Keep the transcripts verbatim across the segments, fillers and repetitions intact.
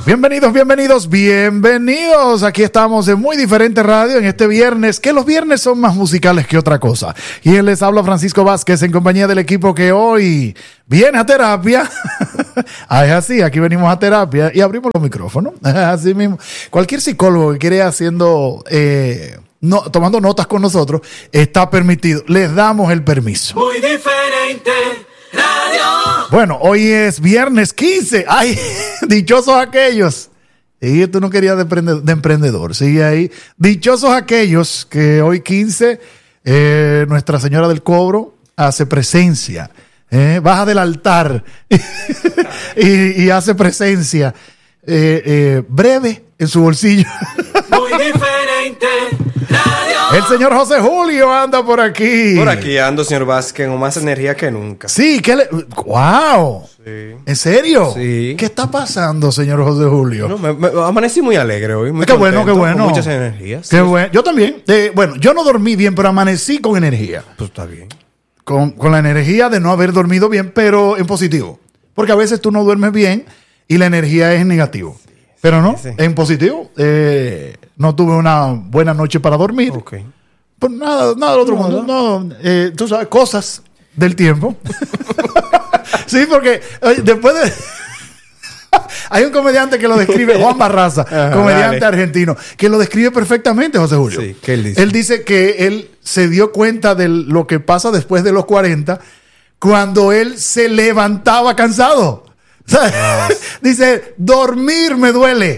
Bienvenidos, bienvenidos, bienvenidos. Aquí estamos en Muy Diferente Radio en este viernes, que los viernes son más musicales que otra cosa. Y él les habla Francisco Vázquez en compañía del equipo que hoy viene a terapia. Ah, es así, aquí venimos a terapia y abrimos los micrófonos. Así mismo. Cualquier psicólogo que quiera haciendo, eh, no, tomando notas con nosotros, está permitido. Les damos el permiso. Muy Diferente Radio. Bueno, hoy es viernes quince. Ay, dichosos aquellos. Y tú no querías de, emprendedor, de emprendedor. Sigue ahí. Dichosos aquellos que hoy quince, eh, Nuestra Señora del Cobro hace presencia. Eh, baja del altar y, y hace presencia eh, eh, breve en su bolsillo. Muy Diferente Radio. El señor José Julio anda por aquí. Por aquí ando, señor Vázquez, con más energía que nunca. Sí, ¿qué le...? ¡Wow! Sí. ¿En serio? Sí. ¿Qué está pasando, señor José Julio? No, me, me, amanecí muy alegre hoy. Muy Qué bueno, contento, qué bueno. Con muchas energías. Qué bueno. Yo también. Eh, bueno, yo no dormí bien, pero amanecí con energía. Pues está bien. Con, con la energía de no haber dormido bien, pero en positivo. Porque a veces tú no duermes bien y la energía es en negativo. Pero no, sí, sí. en positivo. Eh, no tuve una buena noche para dormir. Ok. Pues nada, nada del otro Nada. mundo. No, eh, tú sabes, cosas del tiempo. Sí, porque oye, después de... Hay un comediante que lo describe, Juan Barraza, Ajá, comediante dale. argentino, que lo describe perfectamente, José Julio. Sí, ¿qué él dice? Él dice que él se dio cuenta de lo que pasa después de los cuarenta, cuando él se levantaba cansado. O sea, Ah. dice, dormir me duele.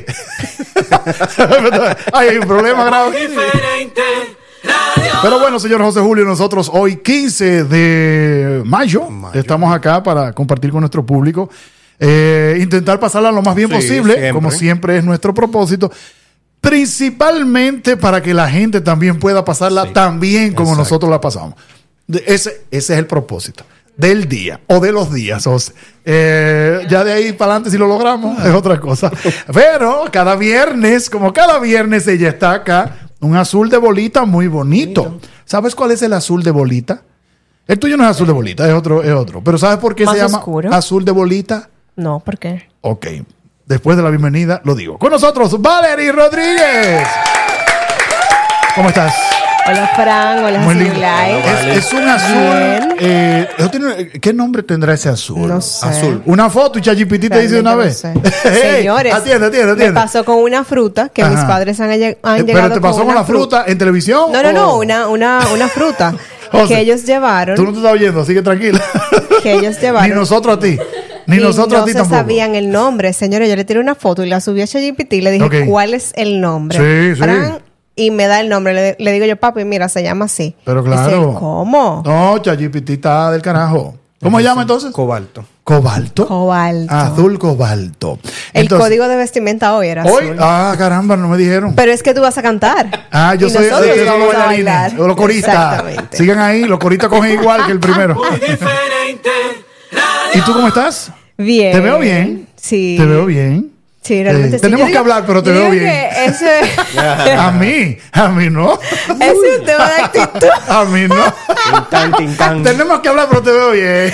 Ay, hay un problema Muy grave. Diferente Radio. Pero bueno, señor José Julio, nosotros hoy quince de mayo, Mayo. estamos acá para compartir con nuestro público, eh, intentar pasarla lo más bien Sí, posible, siempre. como siempre es nuestro propósito, principalmente para que la gente también pueda pasarla Sí, tan bien como exacto. nosotros la pasamos. De- Ese, ese es el propósito del día o de los días. José. Eh, ya de ahí para adelante, si lo logramos, es otra cosa. Pero cada viernes, como cada viernes, ella está acá. Un azul de bolita muy bonito. ¿Sabes cuál es el azul de bolita? El tuyo no es azul de bolita, es otro, es otro. Pero ¿sabes por qué Más se llama oscuro. azul de bolita? No, ¿por qué? Ok. Después de la bienvenida, lo digo. Con nosotros, Valerie Rodríguez. ¿Cómo estás? Hola, Fran. Hola, Muy señor lindo. Lai. Es, es un azul. Bien. eh, eso tiene- ¿Qué nombre tendrá ese azul? No sé. Azul. Una foto y ChatGPT te dice de una vez. Realmente no sé. Hey, Señores, atiende, atiende, me atiende. pasó con una fruta que Ajá. mis padres han, lle- han Eh, llegado Pero te pasó con, una la fruta en televisión. No, no, no, o- una, una, una fruta José, que ellos llevaron. Tú no te estás oyendo, así que tranquila. Que ellos llevaron. Ni nosotros a ti. Ni y nosotros no a ti se tampoco. sabían el nombre. Señores, yo le tiré una foto y la subí a ChatGPT y le dije, Ok. ¿cuál es el nombre? Sí, sí. Fran, y me da el nombre. Le, le digo yo, papi, mira, se llama así. Pero Dice, claro. ¿cómo? No, ChatGPT está del carajo. ¿Cómo se llama entonces? Cobalto. Cobalto. Cobalto. Azul cobalto. El Entonces, código de vestimenta hoy era Hoy, azul. ah, caramba, no me dijeron. Pero es que tú vas a cantar. Ah, yo Y soy nosotros yo soy vamos los a bailarines, bailar. los coristas. Exactamente. Sigan ahí, los coristas cogen igual que el primero. Muy Diferente Radio. ¿Y tú cómo estás? Bien. Te veo bien. Sí. Te veo bien. Sí, realmente Eh, sí. tenemos Yo que digo- hablar, pero te yo veo digo bien. que ese, A mí, a mí no. ese es un tema de actitud. A mí no. Tintán, tintán. Tenemos que hablar, pero te veo bien.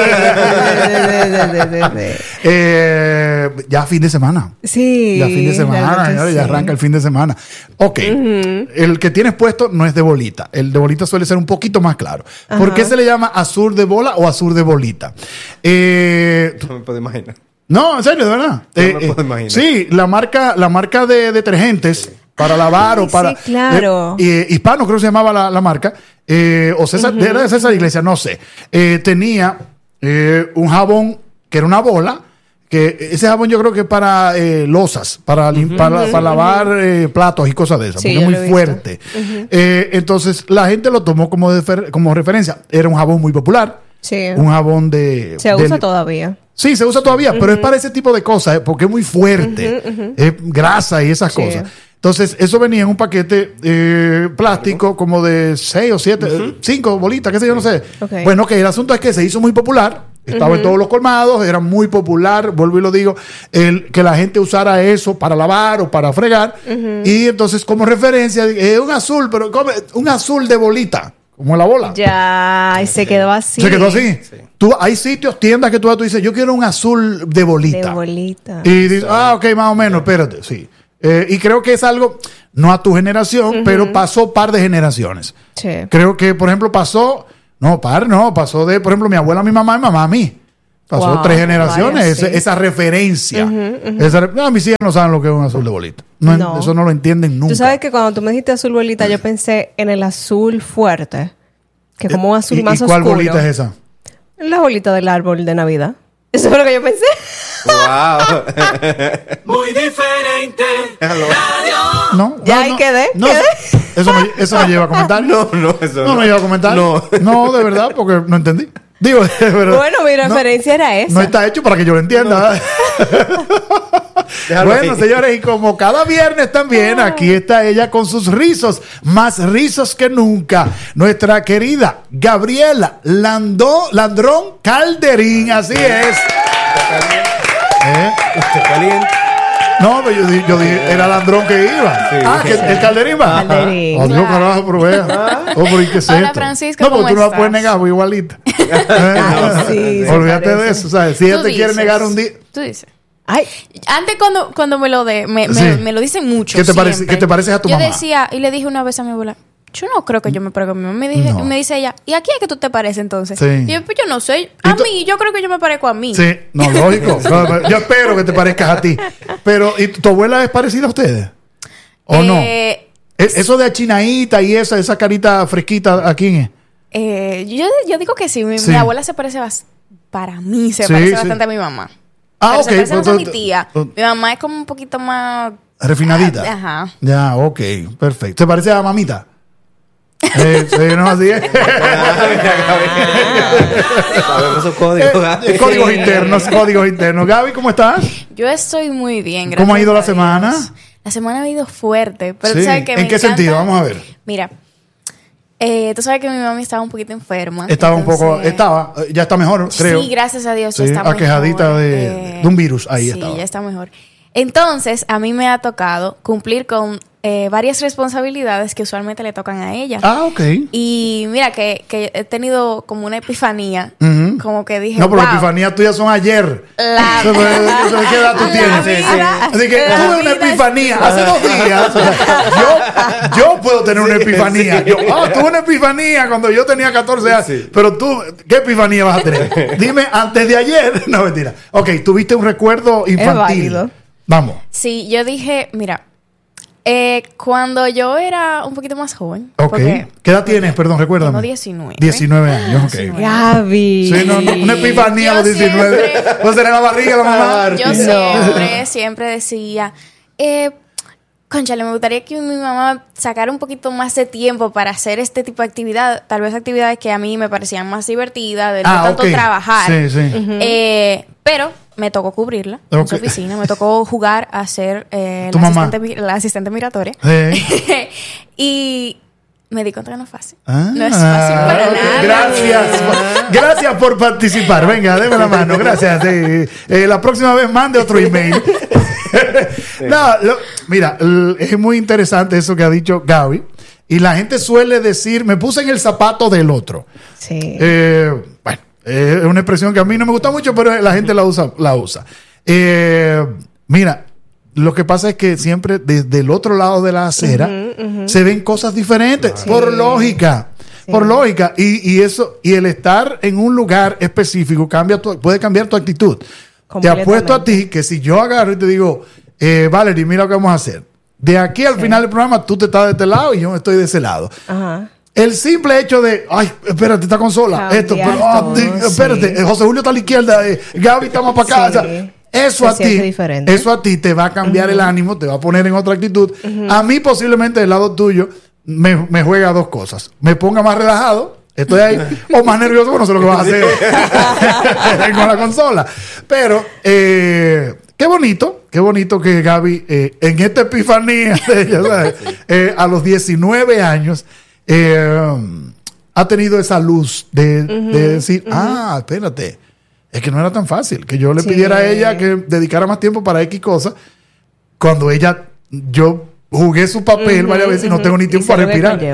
Eh, ya fin de semana. Sí. Ya fin de semana, realmente señores, ya sí. arranca el fin de semana. Ok, el que tienes puesto no es de bolita. El de bolita suele ser un poquito más claro. ¿Por Ajá. qué se le llama azul de bola o azul de bolita? Eh, No me puedo imaginar. no, en serio, de verdad. No Eh, me puedo eh, imaginar. sí, la marca, la marca de detergentes para lavar Ay, o para... sí, claro. eh, eh, Hispano creo que se llamaba la, la marca. eh, o César, era de César Iglesia, no sé. Eh, tenía eh, un jabón que era una bola. Que ese jabón yo creo que es para eh, losas, para, lim- para, para lavar eh, platos y cosas de esas, Sí, porque es yo muy lo he visto. fuerte. Eh, entonces la gente lo tomó como, defer- como referencia. Era un jabón muy popular. Sí. Un jabón de... Se del- usa todavía. Sí, se usa todavía, pero es para ese tipo de cosas, eh, porque es muy fuerte. Es grasa y esas Sí. cosas. Entonces, eso venía en un paquete eh, plástico como de seis o siete, eh, cinco bolitas, qué sé yo, no sé. Ok. Bueno, que el asunto es que se hizo muy popular. Estaba en todos los colmados, era muy popular, vuelvo y lo digo, el que la gente usara eso para lavar o para fregar. Y entonces, como referencia, es un azul, pero ¿cómo? Un azul de bolita. como la bola. Ya, y se quedó así. ¿Se quedó así? Sí. Tú, hay sitios, tiendas que tú, tú dices, yo quiero un azul de bolita. De bolita. Y dices, ah, ok, más o menos, espérate, sí. Eh, y creo que es algo, no a tu generación, uh-huh. pero pasó par de generaciones. Sí. Creo que, por ejemplo, pasó, no, par, no, pasó de, por ejemplo, mi abuela a mi mamá y mamá a mí. Pasó Wow, tres generaciones, vaya, esa, sí. esa referencia. Uh-huh, uh-huh. Esa re- no, mis hijas no saben lo que es un azul de bolita. No, No. Eso no lo entienden nunca. Tú sabes que cuando tú me dijiste azul bolita, yo pensé en el azul fuerte. Que como un azul ¿Y, más y cuál oscuro. bolita es esa? La bolita del árbol de Navidad. Eso fue lo que yo pensé. Wow. Muy diferente. Hello. Radio. No, Ya no, ahí no, quedé, no, quedé. Eso, no, eso no lleva a comentar. No, no, eso No, no lleva a comentar. No. No, de verdad, porque no entendí. Digo, de verdad. Bueno, mi No, referencia era esa. no está hecho para que yo lo entienda. Déjalo Bueno, ahí. señores, y como cada viernes también, aquí está ella con sus rizos, más rizos que nunca. Nuestra querida Gabriela Landó, Landrón Calderín, así es. ¿Eh? Usted caliente. No, pero yo, di- yo dije, era Landrón que iba. Sí. Ah, que el Calderín va. Calderín. Oh, Dios, carajo, pero vea. Oh, pero ¿y qué es Hola, esto? Francisco, No, porque ¿cómo tú no la estás? puedes negar, pues, igualita. Ay, sí, se Olvídate de parece. eso, ¿sabes? Si ella Tú te quiere dices. negar un día. Tú dices. Ay, Antes cuando, cuando me lo de, me, me, Sí. me lo dicen mucho. ¿Qué te parece- siempre. qué te pareces a tu yo mamá? Yo decía, y le dije una vez a mi abuela, yo no creo que yo me parezca a mi mamá. Me, dije, No. me dice ella, ¿y a quién es que tú te pareces entonces? Sí. Y yo, pues yo no sé. ¿Y A tú- mí, yo creo que yo me parezco a mí. Sí, no, lógico. No, yo espero que te parezcas a ti. Pero, ¿y tu abuela es parecida a ustedes? ¿O no? Eh, Es- Eso de achinaíta y esa, esa carita fresquita, ¿a quién es? eh, yo, yo digo que sí. Mi, Sí. mi abuela se parece bas- para mí, se Sí, parece sí. bastante a mi mamá. Ah, Pero ok. se parece pues, más a mi tú- tía. tú- Mi mamá es como un poquito más... Refinadita. Ajá. Ya, ok, perfecto. ¿Se parece a mamita? Eh, sí, no, así es. Sabemos esos códigos. Eh, códigos internos, códigos internos. Gaby, ¿cómo estás? Yo estoy muy bien, gracias. ¿Cómo ha ido la a Dios. semana? La semana ha ido fuerte, pero Sí. tú sabes que ¿En me qué encanta- sentido? Vamos a ver. Mira, eh, tú sabes que mi mami estaba un poquito enferma. Estaba un poco, entonces- estaba, eh, ya está mejor, creo. Sí, gracias a Dios Sí, está mejor. aquejadita de- de un virus, ahí sí, estaba. ya está mejor. Entonces, a mí me ha tocado cumplir con eh, varias responsabilidades que usualmente le tocan a ella. Ah, ok. Y mira que, que he tenido como una epifanía, Ujú. como que dije, No, pero wow, las epifanías tuyas son ayer. La- Eso fue- eso es- ¿Qué edad tú La tienes? vida- Así que la tuve una vida es- epifanía hace dos días. O sea, yo, yo puedo tener una epifanía. Yo, ah, tuve una epifanía cuando yo tenía catorce años. Sí. Pero tú, ¿qué epifanía vas a tener? Dime, antes de ayer. No, mentira. Ok, tuviste un recuerdo infantil. válido. Vamos. Sí, yo dije, mira, eh, cuando yo era un poquito más joven. Ok. porque ¿Qué edad tienes? Perdón, recuérdame. Tengo diecinueve. diecinueve años, ok. diecinueve. Gaby. Sí, no, no, una epifanía a los Yo diecinueve. siempre- Pues tener la barriga la mamá. Yo siempre, siempre decía, eh, cónchale, me gustaría que mi mamá sacara un poquito más de tiempo para hacer este tipo de actividad, tal vez actividades que a mí me parecían más divertidas, de no Ah, tanto ok. trabajar. Sí, sí. Eh, pero me tocó cubrirla en Ok. su oficina, me tocó jugar a ser eh, Tu la, mamá. asistente, mi- la asistente migratoria. Sí. Y me di cuenta que no es fácil. Ah, no es fácil para ok. nada. Gracias. Gracias por participar. Venga, déme la mano. Gracias. Sí. Eh, la próxima vez mande otro email. No, lo- mira, l- es muy interesante eso que ha dicho Gaby. Y la gente suele decir, me puse en el zapato del otro. Sí. Eh, bueno, eh, es una expresión que a mí no me gusta mucho, pero la gente la usa. La usa. Eh, mira, lo que pasa es que siempre desde el otro lado de la acera se ven cosas diferentes, por lógica. Por lógica. Y, y eso, y el estar en un lugar específico cambia tu- puede cambiar tu actitud. Te apuesto a ti que si yo agarro y te digo, eh, Valerie, mira lo que vamos a hacer. De aquí al final del programa, tú te estás de este lado y yo estoy de ese lado. Ajá. El simple hecho de, ay, espérate, esta consola, Cambiar esto, pero, ah, todo, di- espérate, sí. eh, José Julio está a la izquierda, eh, Gaby estamos para acá. Sí. O sea, eso Se a ti, siente diferente. eso a ti te va a cambiar el ánimo, te va a poner en otra actitud. A mí posiblemente del lado tuyo me, me juega dos cosas. Me ponga más relajado, estoy ahí, o más nervioso, no sé lo que vas a hacer con la consola. Pero, eh, qué bonito, qué bonito que Gaby, eh, en esta epifanía de ella, ¿sabes? Eh, a los diecinueve años, eh, ha tenido esa luz de, de decir, ah, espérate, es que no era tan fácil, que yo le Sí. pidiera a ella que dedicara más tiempo para X cosas, cuando ella, yo jugué su papel Ujú, varias veces y no ujú. tengo ni Y tiempo sé para lo que respirar. conlleva.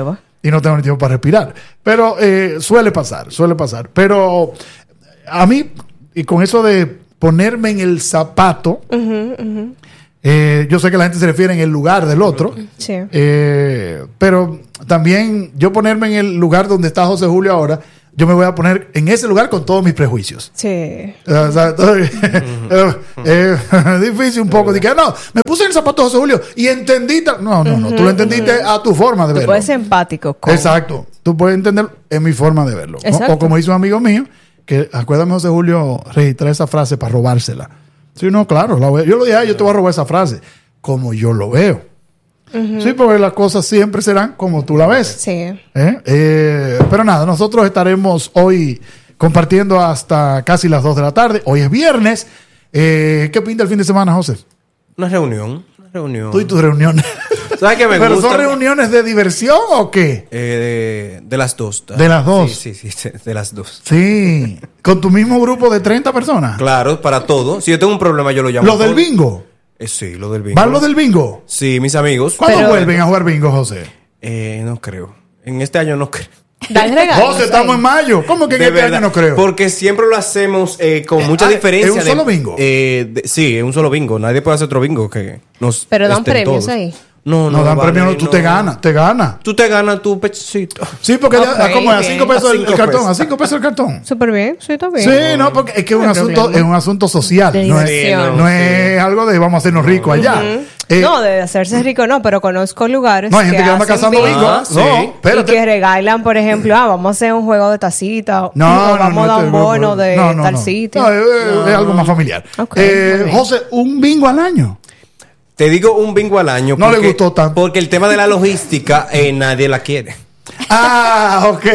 y no tengo ni tiempo para respirar. Pero eh, suele pasar, suele pasar. Pero a mí, y con eso de ponerme en el zapato, Ujú, ujú. eh, yo sé que la gente se refiere en el lugar del otro, Sí. eh, pero también yo ponerme en el lugar donde está José Julio ahora, yo me voy a poner en ese lugar con todos mis prejuicios. Sí. O sea, entonces, eh, eh, difícil un poco. Dije, no, me puse en el zapato de José Julio y entendí. ta- No, no, no. Tú lo entendiste a tu forma de Tú verlo. puedes ser empático con... Exacto. Tú puedes entender en mi forma de verlo. O- Exacto. O, como dice un amigo mío, que acuérdame, José Julio, registrar esa frase para robársela. Sí, no, claro. La voy- yo lo dije, "Ay, yo te voy a robar esa frase. Como yo lo veo. Sí, porque las cosas siempre serán como tú la ves. Sí. ¿Eh? Eh, pero nada, nosotros estaremos hoy compartiendo hasta casi las dos de la tarde. Hoy es viernes. Eh, ¿Qué pinta el fin de semana, José? Una reunión. Una reunión. Tú y tus reuniones. ¿Sabes qué me ¿Pero gusta? son reuniones de diversión o qué? Eh, de, de las dos. ¿De las dos? Sí, sí, sí, de las dos. Sí. ¿Con tu mismo grupo de treinta personas? Claro, para todo. Si yo tengo un problema, yo lo llamo. ¿Los del todo. bingo? Eh, sí, los del bingo. ¿Van los del bingo? Sí, mis amigos. ¿Cuándo Pero- vuelven a jugar bingo, José? Eh, no creo. En este año no creo. Dale regalos. José, estamos ahí. en mayo. ¿Cómo que en De este verdad, año no creo? Porque siempre lo hacemos eh, con Eh, mucha ah, diferencia. ¿es un de- solo bingo? eh, de- sí, es un solo bingo. Nadie puede hacer otro bingo que nos. Pero dan estén premios todos. ahí. No, no. No dan vale, premio, no, tú no. te ganas, te ganas. Tú te ganas tu pechito. Sí, porque Ok, ya, ¿cómo es? A bien. cinco pesos A el, cinco el cartón, pesos. a cinco pesos el cartón. Súper bien. Sí, está bien. Sí, no, porque es que es un No hay asunto, problema. es un asunto social. De No es, diversión. no Sí. es algo de vamos a hacernos ricos allá. Eh, no, de hacerse rico no, pero conozco lugares no, hay gente que anda hacen cazando bingo bingo. Ah, No, sí. y espérate. que regalan, por ejemplo, ah, vamos a hacer un juego de tacita. No, o no, vamos no, a dar este- un bono de no, no, tal no. sitio. No, es, es algo más familiar. Ok, Eh, muy bien. José, un bingo al año. Te digo un bingo al año. No le porque- gustó tanto. Porque el tema de la logística, eh, nadie la quiere. Ah, ok.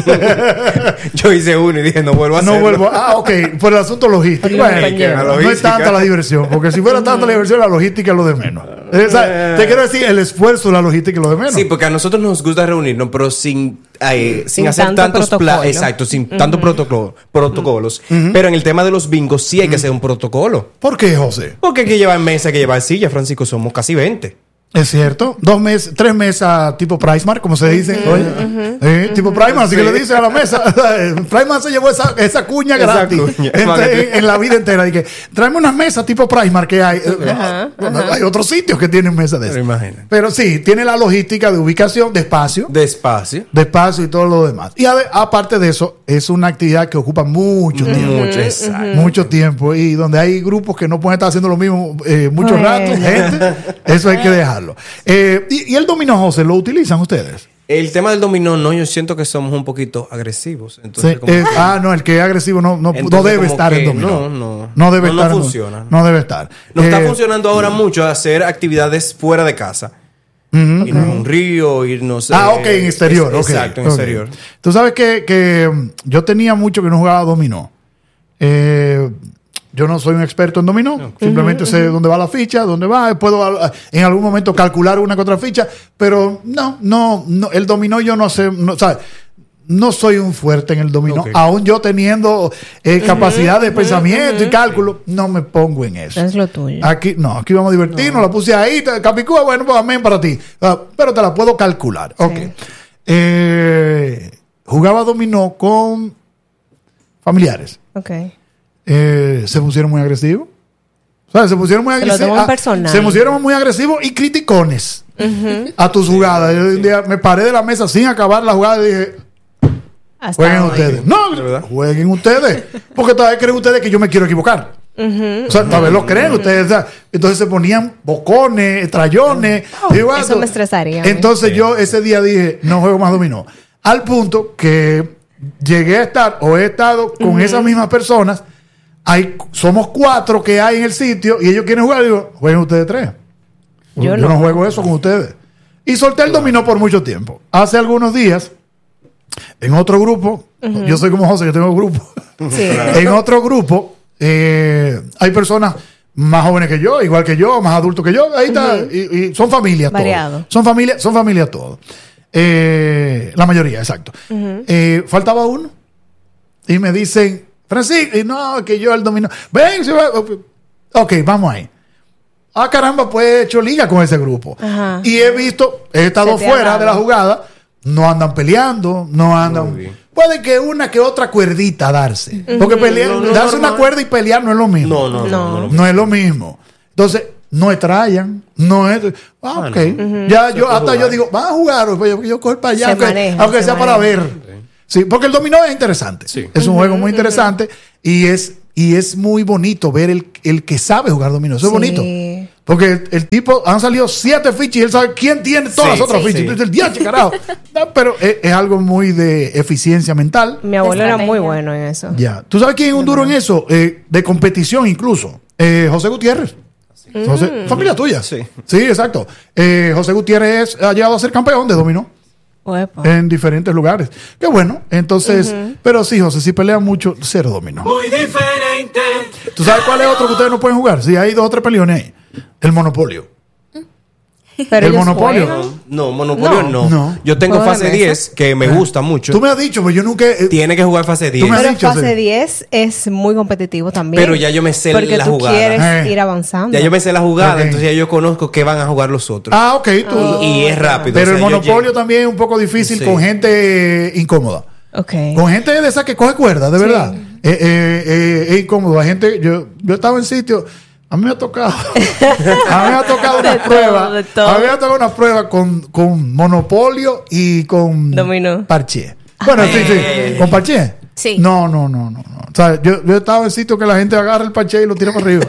Yo hice uno y dije, no vuelvo a No hacerlo. vuelvo. Ah, ok. Por el asunto logístico. Por lo Bueno, compañero. La no es logística. tanta la diversión, porque si fuera tanta la diversión, la logística es lo de menos. Eh, o sea, te quiero decir, el esfuerzo, la logística es lo de menos. Sí, porque a nosotros nos gusta reunirnos, pero sin, eh, sin, Sin hacer tanto tantos protocolo. planes. Exacto, sin tantos protocolo- protocolos. Pero en el tema de los bingos sí hay que hacer un protocolo. ¿Por qué, José? Porque hay que llevar mesa, hay que llevar silla, Francisco, somos casi veinte. Es cierto. Dos meses, tres mesas tipo Pricemark, como se dice. Oye, eh, tipo Pricemark, así que le dice a la mesa. Pricemark se llevó esa, esa cuña Esa gratis cuña. en, en- en la vida entera. Dije, tráeme unas mesas tipo Pricemark que hay. Eh, Ajá, no, hay otros sitios que tienen mesas de Pero esas. imagina. Pero sí, tiene la logística de ubicación, de espacio. Despacio. de espacio y todo lo demás. Y ade- aparte de eso, es una actividad que ocupa mucho tiempo. Mucho, exacto. Mucho tiempo. Y donde hay grupos que no pueden estar haciendo lo mismo eh, mucho Bueno. rato, gente, eso hay que dejarlo. Eh, y, y el dominó, José, ¿lo utilizan ustedes? El tema del dominó, no, yo siento que somos un poquito agresivos. Entonces, Sí, como- eh, ah, no, el que es agresivo no, no, no Entonces, debe como estar que en dominó. no, no. No debe No, no estar. en- funciona. No debe estar. Nos está Eh, funcionando ahora mucho hacer actividades fuera de casa. Irnos a un río, irnos... Ah, eh, ok, en exterior. es- ok, Exacto, en ok. exterior. Tú sabes que, que mm, yo tenía mucho que no jugaba dominó. Eh, yo no soy un experto en dominó. Simplemente sé dónde va la ficha, dónde va. Puedo ah, en algún momento calcular una que otra ficha. Pero no, no, no. El dominó yo no sé. No, ¿sabes? No soy un fuerte en el dominó. Ok. Aún yo teniendo eh, capacidad de pensamiento y cálculo, no me pongo en eso. Es lo tuyo. Aquí, no, aquí vamos a divertirnos, la puse ahí, te- Capicúa, bueno, pues amén para ti. Ah, pero te la puedo calcular. Ok. Eh, jugaba dominó con familiares. Ok. Eh, se pusieron muy agresivos. O sea, se pusieron muy Se lo agresivos. toman Ah, personal. se pusieron muy agresivos y criticones a tus jugadas. Yo un día me paré de la mesa sin acabar la jugada y dije, Hasta jueguen hoy. ustedes. No, ¿De verdad? jueguen ustedes. Porque todavía creen ustedes que yo me quiero equivocar. O sea, tal vez lo creen ustedes. O sea, entonces se ponían bocones, trayones. y bueno, Eso me estresaría a mí. Entonces yo ese día dije, no juego más dominó. Al punto que llegué a estar o he estado con esas mismas personas. Hay, somos cuatro que hay en el sitio y ellos quieren jugar. Y digo, jueguen ustedes tres. Yo Yo no. no juego eso con ustedes. Y solté el dominó por mucho tiempo. Hace algunos días, en otro grupo, yo soy como José, que tengo grupo. Sí. En otro grupo, eh, hay personas más jóvenes que yo, igual que yo, más adultos que yo. Ahí está. Y, y son familias todos. Variado. Son familias, son familias todos. Eh, la mayoría, exacto. Eh, faltaba uno. Y me dicen, Francisco, y no, que yo el dominó. Ven, se va. Ok, vamos ahí. Ah, caramba, pues he hecho liga con ese grupo. Ajá. Y he visto, he estado Se te ha fuera dado. de la jugada, no andan peleando, no andan... Muy bien. Puede que una que otra cuerdita darse. Porque pelear, No, no, darse normal. una cuerda y pelear no es lo mismo. No, no, no. No. no, no. No es lo mismo. Entonces, no extrayan, no es... Ah, Ah, ok. no. Ya Se yo, puede hasta yo jugar. digo, van a jugar, o yo, yo cojo para allá, Se aunque, maneja, aunque se sea para maneja. ver. Sí, porque el dominó es interesante. Sí. Es un juego muy interesante y es, y es muy bonito ver el, el que sabe jugar dominó. Eso es Sí. bonito. Porque el, el tipo, han salido siete fichas y él sabe quién tiene todas Sí, las otras sí, fichas. sí. Entonces, el diache, carajo. No, pero es, es algo muy de eficiencia mental. Mi abuelo era muy Estrategia. bueno en eso. Ya. ¿Tú sabes quién es un duro en eso? Eh, de competición incluso. Eh, José Gutiérrez. José- familia tuya. Sí. Sí, exacto. Eh, José Gutiérrez ha llegado a ser campeón de dominó Uepa. en diferentes lugares. Qué bueno. Entonces, pero sí, José, si pelea mucho, cero dominó. Muy diferente. ¿Tú sabes cuál es otro que ustedes no pueden jugar? Sí, hay dos o tres peleones ahí. El Monopolio. Pero el ellos Monopolio. juegan. No, Monopolio No. no. No. Yo tengo Juego de fase mesa. diez que me gusta mucho. Tú me has dicho, pero yo nunca... eh, Tiene que jugar fase diez. me has Pero dicho, fase sí. diez es muy competitivo también. Pero ya yo me sé Porque la tú jugada. quieres Eh. ir avanzando. Ya yo me sé la jugada, Ok. entonces ya yo conozco qué van a jugar los otros. Ah, ok. Tú, y es rápido. pero o sea, el yo Monopolio llego- también es un poco difícil Sí. con gente eh, incómoda. Ok. Con gente de esa que coge cuerda, de verdad. Eh, eh, eh, es incómodo. Hay gente, yo, yo estaba en sitio, a mí me ha tocado, a mí me ha tocado una De prueba, todo, de todo. a mí me ha tocado una prueba con, con Monopolio y con Dominó. Parché. Bueno, sí, sí, con Parché. Sí. No, no, no, no, no. O sea, yo, yo estaba en sitio que la gente agarra el Parché y lo tira para arriba.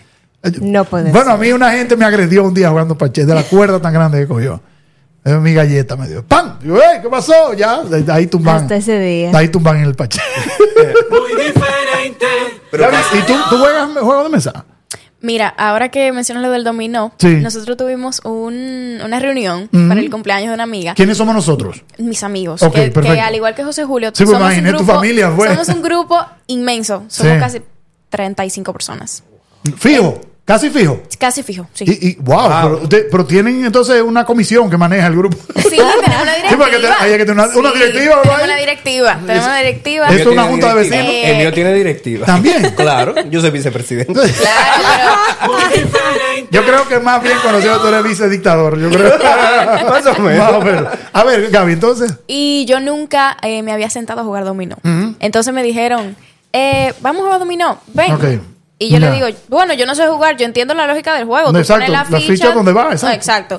No puede Bueno, ser. a mí una gente me agredió un día jugando Parché de la cuerda tan grande que cogió. Eh, Mi galleta me dio. ¡Pam! Digo, "Ey, ¿qué pasó?" Ya, de, de ahí tumban. Hasta ese día. De ahí tumban en el Parché. Muy diferente. Pero Ya, ¿y tú, tú juegas juegos de mesa? Mira, ahora que mencionas lo del dominó, Sí. nosotros tuvimos un- una reunión Ujú. para el cumpleaños de una amiga. ¿Quiénes somos nosotros? Mis amigos, Ok, que, que perfecto. al igual que José Julio, Sí, pues somos, un imaginé tu grupo, familia, pues. somos un grupo inmenso. Somos Sí. casi treinta y cinco personas. Fijo, casi fijo. Casi fijo, sí. Y, y wow, Wow. Pero, usted- pero tienen entonces una comisión que maneja el grupo. Sí, tenemos una directiva. Sí, porque te- hay que tener una- una directiva, ¿no? Tenemos Ahí. una directiva. Tenemos una directiva. Eso El es mío una tiene junta de directiva. vecinos. El mío tiene directiva. ¿También? Claro, yo soy vicepresidente. Claro, Muy diferente. Yo creo que más bien conocido tú eres vicedictador. Yo creo. Más o menos. Más o menos. A ver, Gaby, entonces. y yo nunca eh, me había sentado a jugar dominó. Entonces me dijeron, eh, vamos a jugar dominó, ven. Ok. Y yo Ya. le digo, bueno, yo no sé jugar, yo entiendo la lógica del juego. Tú Exacto, pones la la ficha, ficha donde va, exacto. No, exacto.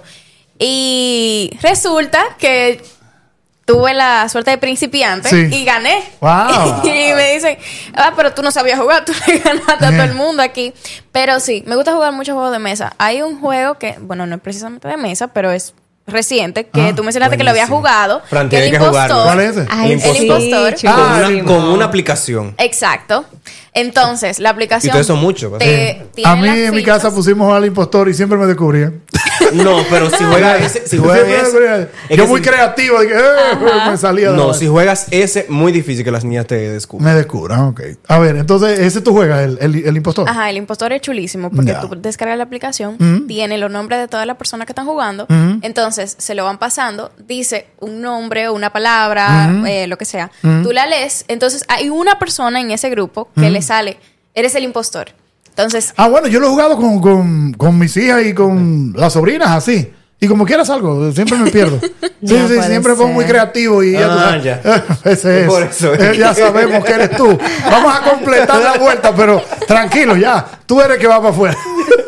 Y resulta que tuve la suerte de principiante Sí. y gané. Wow. Y me dicen, ah, pero tú no sabías jugar, tú le ganaste a todo Eh. el mundo aquí. Pero sí, me gusta jugar muchos juegos de mesa. Hay un juego que, bueno, no es precisamente de mesa, pero es reciente, que Ah, tú mencionaste que lo habías buenísimo. jugado. Fran, que tiene el que jugarlo. impostor. ¿Cuál es ese? Ay, El sí, impostor. sí, Con, una, chulísimo. con una aplicación. Exacto. Entonces, la aplicación. Y ustedes son muchos, ¿verdad? te- tiene A mí las en mi fichas. casa pusimos al impostor y siempre me descubrían. No, pero si juegas ese, si juegas Siempre me ese, descubrían. es Yo que muy si- creativo. Dije, eh, me salía de No, la- si juegas ese, muy difícil que las niñas te descubran. Me descubran, ok. A ver, entonces, ese tú juegas, el, el, el impostor. Ajá, el impostor es chulísimo porque Ya. tú descargas la aplicación, Ujú. tiene los nombres de todas las personas que están jugando, Ujú. entonces se lo van pasando, dice un nombre o una palabra, Ujú. eh, lo que sea. Ujú. Tú la lees, entonces hay una persona en ese grupo que Ujú. le sale, eres el impostor. Entonces, Ah, bueno, yo lo he jugado con, con, con mis hijas y con las sobrinas, así. Y como quieras algo, siempre me pierdo. Sí, No sí, puede siempre fue ser. muy creativo y ya, tú Ah, sabes. ya. Ese es. Por eso. Eh, ya sabemos que eres tú. Vamos a completar la vuelta, pero tranquilo, ya. Tú eres que va para afuera.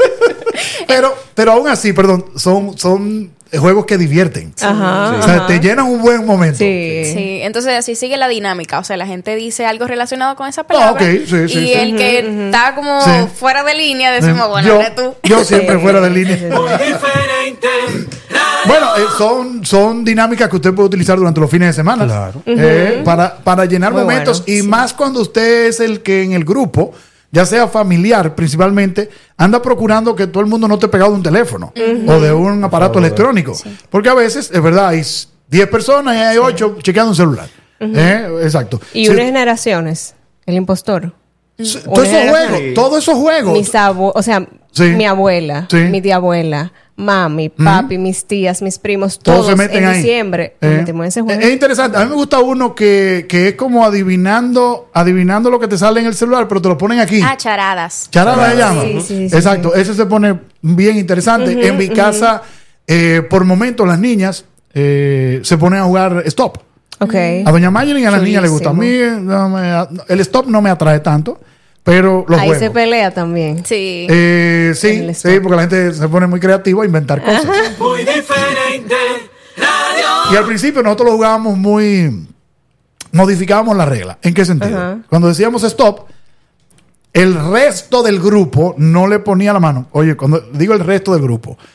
pero, pero aún así, perdón, son, son juegos que divierten. Ajá. O sea, ajá. te llenan un buen momento. Sí. sí, entonces así sigue la dinámica, o sea, la gente dice algo relacionado con esa palabra ok, sí, sí, y sí. el que está como Sí. fuera de línea decimos, bueno, yo, eres tú. yo siempre fuera de línea. Muy diferente. Bueno, eh, son, son dinámicas que usted puede utilizar durante los fines de semana. Claro. Eh, para, para llenar Muy momentos. bueno, y sí. más cuando usted es el que en el grupo, ya sea familiar principalmente, anda procurando que todo el mundo no esté pegado de un teléfono o de un aparato favor. electrónico. Porque a veces, es verdad, hay diez personas y hay ocho chequeando un celular. Eh, exacto. Y Sí, unas generaciones, el impostor. sí, una todos esos generación. juegos, todos esos juegos. Mis abu o sea, Sí. mi abuela, Sí. mi tía abuela, mami, papi, mis tías, mis primos, Todos todos, se meten en ahí. diciembre Eh, nos metimos en ese juego. Es interesante. A mí me gusta uno que, que es como adivinando, adivinando lo que te sale en el celular, pero te lo ponen aquí. Ah, charadas. Charada se llama. Sí, sí, sí, Exacto. Ese se pone bien interesante. En mi casa, eh, por momentos, las niñas eh, se ponen a jugar stop. Ok. A doña Mayelin y a la niña le gusta. A mí Chulísimo. no me- el stop no me atrae tanto, pero los Ahí juegos. se pelea también. Sí. Eh, sí, El sí, stop. porque la gente se pone muy creativa a inventar cosas. Muy diferente. Radio. Y al principio nosotros lo jugábamos muy... Modificábamos la regla. ¿En qué sentido? Ajá. Cuando decíamos stop, el resto del grupo no le ponía la mano. Oye, cuando digo el resto del grupo,